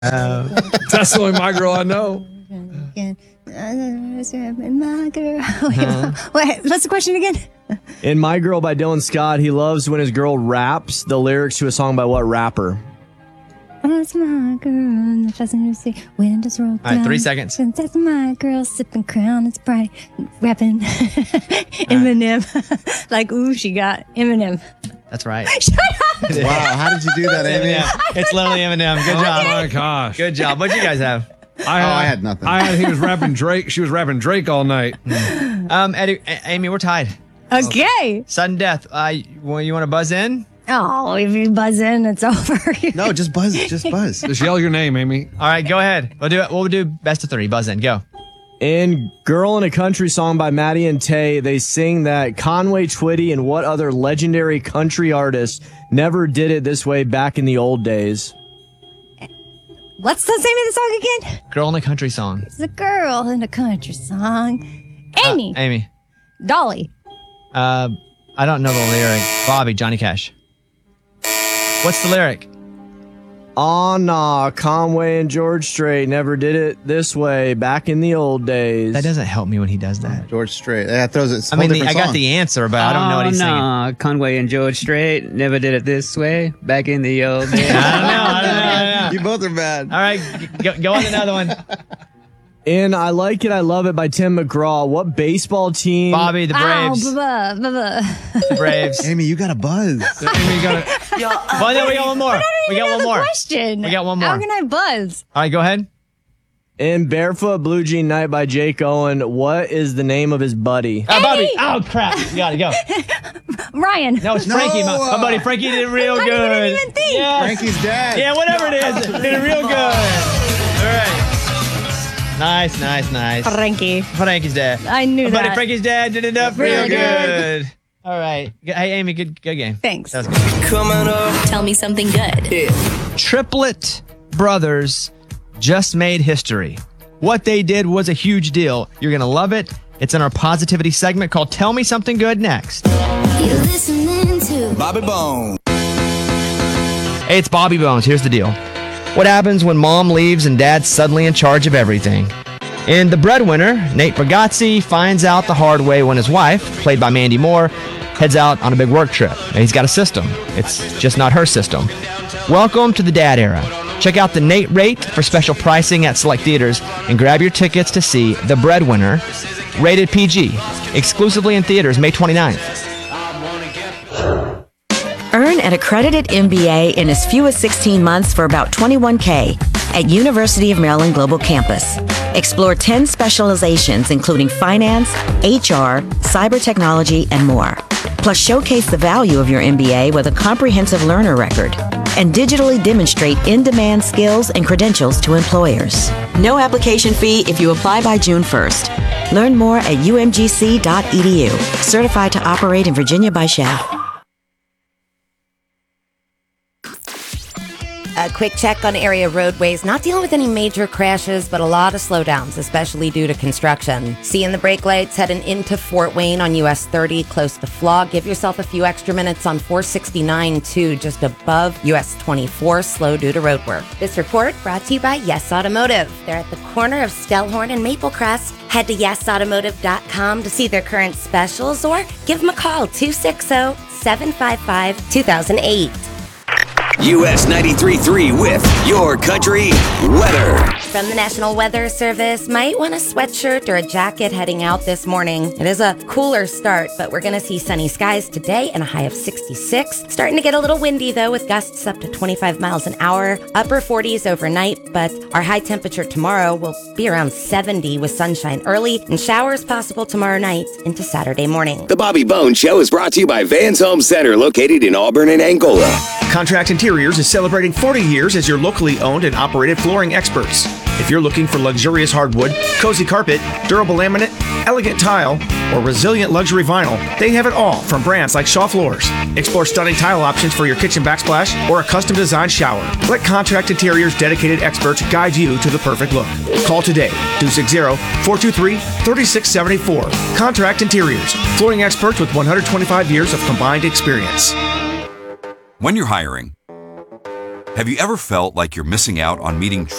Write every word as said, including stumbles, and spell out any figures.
Uh, that's the only My Girl I know. My girl. Wait, wait, what's the question again? In My Girl by Dylan Scott, he loves when his girl raps the lyrics to a song by what rapper? That's my girl. The fashion you see. Windows roll down. All right, three seconds. That's my girl. Sipping Crown. It's bright. Rapping. Eminem. Like, ooh, she got Eminem. That's right. Shut up. Wow, how did you do that, Amy? Eminem. It's literally Eminem. Good job. Oh my gosh. Good job. What'd you guys have? I had, Oh, I had nothing. I had he was rapping Drake. She was rapping Drake all night. Um, Eddie, A- Amy, we're tied. Okay. Sudden death. Uh, well, you want to buzz in? Oh, if you buzz in, it's over. No, just buzz. Just buzz. Just yell your name, Amy. All right, go ahead. We'll do it. We'll do best of three. Buzz in. Go. In Girl in a Country song by Maddie and Tay, they sing that Conway Twitty and what other legendary country artist never did it this way back in the old days? What's the name of the song again? Girl in a country song. It's a girl in a country song. Amy. Uh, Amy. Dolly. Uh, I don't know the lyric. Bobby, Johnny Cash. What's the lyric? Aw, nah, Conway and George Strait never did it this way back in the old days. That doesn't help me when he does that. George Strait. That throws it. I mean, the, I got the answer, but I don't know what he's oh, singing. no. Conway and George Strait never did it this way back in the old days. I don't know. I don't know. I don't know. You both are bad. All right, go, go on to another one. In I Like It, I Love It by Tim McGraw, what baseball team? Bobby, the Braves. Ow, blah, blah, blah. The Braves. Amy, you got a buzz. Amy, you got it. Well, no, we got one more. We got one more. Question. We got one more. How can I buzz? All right, go ahead. In Barefoot Blue Jean Night by Jake Owen, what is the name of his buddy? Uh, Bobby. Eddie! Oh, crap. You got to go. Ryan. No, it's No, Frankie. My, uh, my buddy Frankie did it real I good. didn't even think. Yes. Frankie's dad. Yeah, whatever it is. Did it real good. All right. Nice, nice, nice. Frankie. Frankie's dad. I knew My buddy that. Frankie's dad did it up real Really good. good. All right. Hey, Amy, good, good game. Thanks. That was good. Coming up. Tell me something good. Triplet brothers just made history. What they did was a huge deal. You're going to love it. It's in our positivity segment called Tell Me Something Good next. You're listening to Bobby Bone. Hey, it's Bobby Bones. Here's the deal. What happens when mom leaves and dad's suddenly in charge of everything? In The Breadwinner, Nate Bargatze finds out the hard way when his wife, played by Mandy Moore, heads out on a big work trip. And he's got a system. It's just not her system. Welcome to the dad era. Check out the Nate rate for special pricing at select theaters and grab your tickets to see The Breadwinner, rated P G, exclusively in theaters May twenty-ninth. Earn an accredited M B A in as few as sixteen months for about twenty-one K at University of Maryland Global Campus. Explore ten specializations including finance, H R, cyber technology, and more. Plus showcase the value of your M B A with a comprehensive learner record and digitally demonstrate in-demand skills and credentials to employers. No application fee if you apply by June first. Learn more at U M G C dot E D U. Certified to operate in Virginia by S H A F. A quick check on area roadways. Not dealing with any major crashes, but a lot of slowdowns, especially due to construction. Seeing the brake lights heading into Fort Wayne on U S thirty, close to Flaw. Give yourself a few extra minutes on four sixty-nine, too, just above U S twenty-four, slow due to road work. This report brought to you by Yes Automotive. They're at the corner of Stellhorn and Maplecrest. Head to yes automotive dot com to see their current specials or give them a call, two six zero, seven five five, two thousand eight. U S ninety-three point three with Your Country Weather. From the National Weather Service, might want a sweatshirt or a jacket heading out this morning. It is a cooler start, but we're going to see sunny skies today and a high of sixty-six. Starting to get a little windy, though, with gusts up to twenty-five miles an hour. Upper forties overnight, but our high temperature tomorrow will be around seventy with sunshine early and showers possible tomorrow night into Saturday morning. The Bobby Bone Show is brought to you by Vans Home Center, located in Auburn and Angola. Contract Interiors is celebrating forty years as your locally owned and operated flooring experts. If you're looking for luxurious hardwood, cozy carpet, durable laminate, elegant tile, or resilient luxury vinyl, they have it all from brands like Shaw Floors. Explore stunning tile options for your kitchen backsplash or a custom designed shower. Let Contract Interiors dedicated experts guide you to the perfect look. Call today, two six zero, four two three, three six seven four. Contract Interiors, flooring experts with one hundred twenty-five years of combined experience. When you're hiring, Have you ever felt like you're missing out on meeting